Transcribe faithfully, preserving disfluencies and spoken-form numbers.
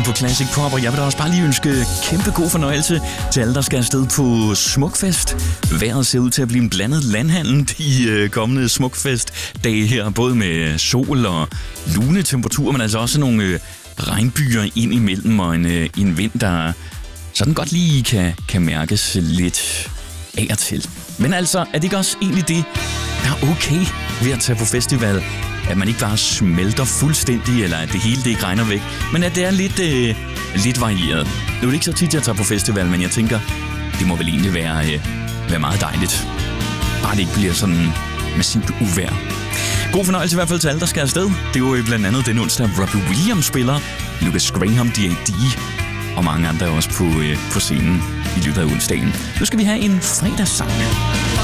Morgen på Classic Pop, og jeg vil da også bare lige ønske kæmpe god fornøjelse til alle, der skal afsted på Smukfest. Vejret ser ud til at blive en blandet landhandel de øh, kommende Smukfest-dage her, både med sol og lune temperaturer, men altså også nogle øh, regnbyer ind imellem og en, øh, en vind, der sådan godt lige kan, kan mærkes lidt af og til. Men altså, er det ikke også egentlig det, der er okay ved at tage på festival? At man ikke bare smelter fuldstændig, eller at det hele det ikke regner væk, men at det er lidt, øh, lidt varieret. Nu er det ikke så tit, jeg tager på festival, men jeg tænker, det må vel egentlig være, øh, være meget dejligt. Bare det ikke bliver sådan massivt uvejr. God fornøjelse i hvert fald til alle, der skal afsted. Det er jo blandt andet den onsdag, Robbie Williams spiller, Lucas Graham, D A D og mange andre også på, øh, på scenen i løbet af onsdagen. Nu skal vi have en fredagssang.